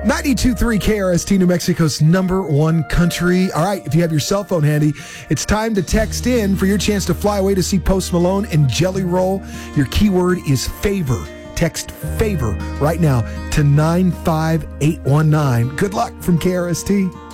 92.3 KRST, New Mexico's #1 country. All right, if you have your cell phone handy, it's time to text in for your chance to fly away to see Post Malone and Jelly Roll. Your keyword is favor. Text favor right now to 95819. Good luck from KRST.